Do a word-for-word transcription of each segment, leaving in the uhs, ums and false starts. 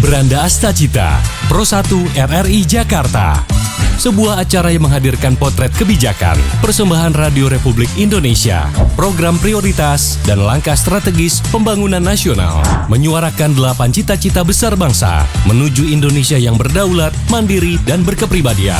Beranda Astacita, Pro satu R R I Jakarta. Sebuah acara yang menghadirkan potret kebijakan, persembahan Radio Republik Indonesia, program prioritas, dan langkah strategis pembangunan nasional. Menyuarakan delapan cita-cita besar bangsa menuju Indonesia yang berdaulat, mandiri, dan berkepribadian.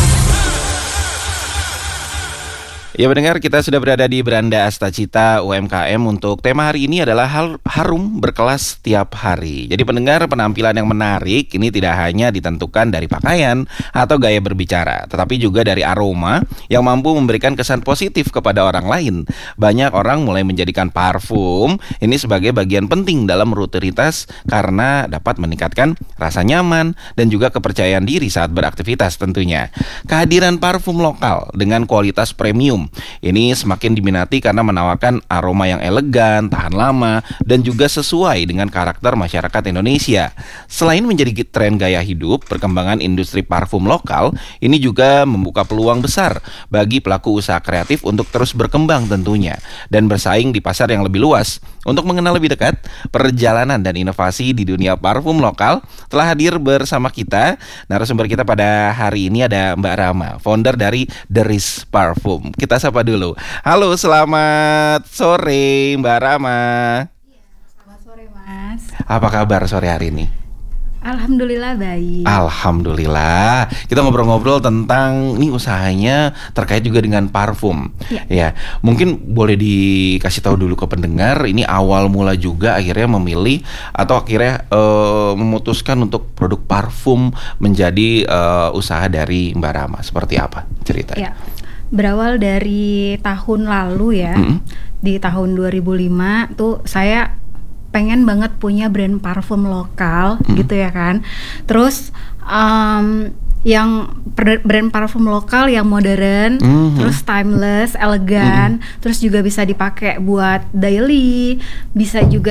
Ya pendengar, kita sudah berada di Beranda Astacita U M K M untuk tema hari ini adalah hal harum berkelas tiap hari. Jadi pendengar, penampilan yang menarik ini tidak hanya ditentukan dari pakaian atau gaya berbicara, tetapi juga dari aroma yang mampu memberikan kesan positif kepada orang lain. Banyak orang mulai menjadikan parfum ini sebagai bagian penting dalam rutinitas karena dapat meningkatkan rasa nyaman dan juga kepercayaan diri saat beraktivitas tentunya. Kehadiran parfum lokal dengan kualitas premium ini semakin diminati karena menawarkan aroma yang elegan, tahan lama, dan juga sesuai dengan karakter masyarakat Indonesia. Selain menjadi tren gaya hidup, perkembangan industri parfum lokal ini juga membuka peluang besar bagi pelaku usaha kreatif untuk terus berkembang tentunya, dan bersaing di pasar yang lebih luas. Untuk mengenal lebih dekat perjalanan dan inovasi di dunia parfum lokal, telah hadir bersama kita narasumber kita pada hari ini ada Mbak Rama, founder dari The Riz Parfum. Kita sapa dulu. Halo, selamat sore Mbak Rama. Iya, selamat sore Mas. Apa kabar sore hari ini? Alhamdulillah baik. Alhamdulillah. Kita ngobrol-ngobrol tentang ini usahanya terkait juga dengan parfum. Ya. Ya, mungkin boleh dikasih tahu dulu ke pendengar ini awal mula juga akhirnya memilih atau akhirnya uh, memutuskan untuk produk parfum menjadi uh, usaha dari Mbak Rama. Seperti apa ceritanya? Ya. Berawal dari tahun lalu ya. Mm-hmm. Di tahun dua ribu lima tuh saya pengen banget punya brand parfum lokal, hmm. gitu ya kan. Terus um, yang brand parfum lokal yang modern, hmm. terus timeless, elegan, hmm. terus juga bisa dipakai buat daily, bisa juga